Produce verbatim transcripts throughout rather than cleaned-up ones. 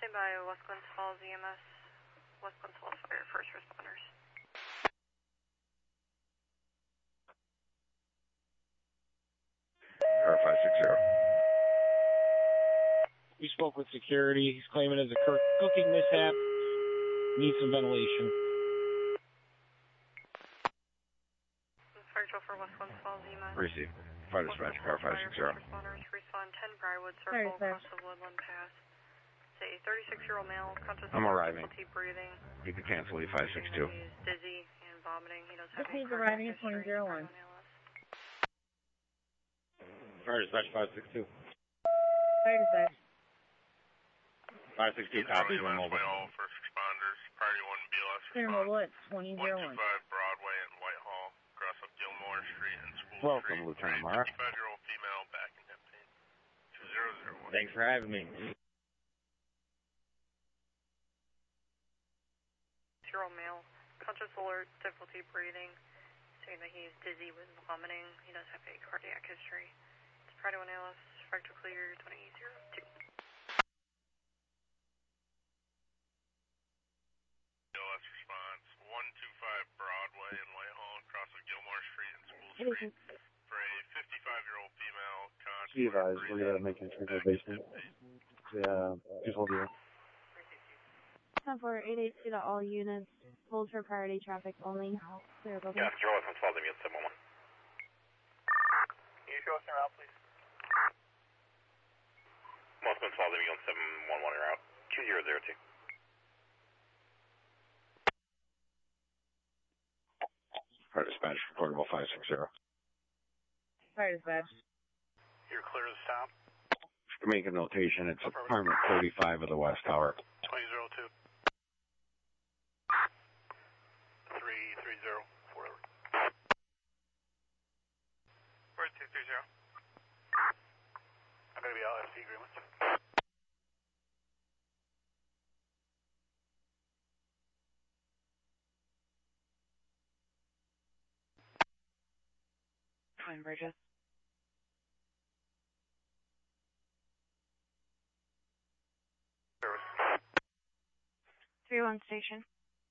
Stand by West Glens Falls E M S, West Glens Falls Fire First Responders. Car five six zero. We spoke with security. He's claiming it's a cooking mishap. Needs some ventilation. Fire twelve for West Glens Falls E M S. Receive. Fire dispatch, car five six zero. Responders respond ten Briarwood Circle across the Woodland Pass. It's a thirty-six-year-old male, conscious I'm arriving. difficulty breathing. You can cancel E five six two. He's dizzy and vomiting. He does have He's a arriving at history. twenty oh one. Fire dispatch five six two. Fire dispatch. five six two, copy, we're mobile. All first responders, priority one B L S Clear mobile at twenty oh one. one two five Broadway and Whitehall, across up Gilmore Street and School Welcome, Street. Lieutenant Mara. fifty-five-year-old female back in Neptune. two zero zero one. Thanks for having me. Year-old male, conscious alert, difficulty breathing, saying that he's dizzy with vomiting. He does have a cardiac history. It's Pride one A L S, fractal clear twenty oh two. B L S response, one two five Broadway and Whitehall, across of Gilmore Street and School Street. For a fifty-five-year-old female, conscious Be advised, we're going to make an entry to the basement. Yeah, just hold you. ten four eight eight two to all units. Hold for priority traffic only. Clear building. Yeah, Zero West Glens Falls, immune seven one one. Can you show us your route, please? West Glens Falls, immune seven one one, route two zero zero two. Fire dispatch, reportable five six zero. Fire dispatch. You're clear to stop. To make a notation, it's apartment thirty-five of the West Tower. twenty oh two. three three zero four. four two three zero. I'm going to be L S C agreement. Twin Bridges. Service. three one station.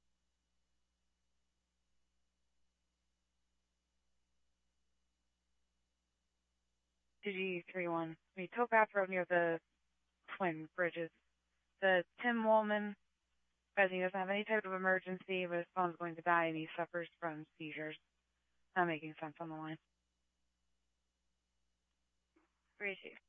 D G three one. We towpath road near the Twin Bridges. The Tim Woolman, as he doesn't have any type of emergency, but his phone's going to die and he suffers from seizures. Not making sense on the line. Receive.